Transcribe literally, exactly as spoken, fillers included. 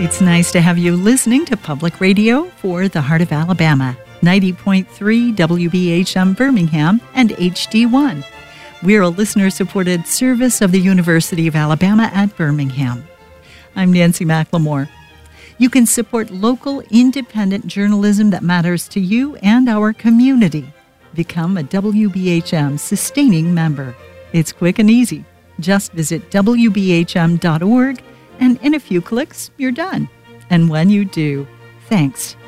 It's nice to have you listening to Public Radio for the Heart of Alabama, ninety point three W B H M Birmingham and H D one. We're a listener-supported service of the University of Alabama at Birmingham. I'm Nancy McLemore. You can support local, independent journalism that matters to you and our community. Become a W B H M sustaining member. It's quick and easy. Just visit W B H M dot org, and in a few clicks, you're done. And when you do, thanks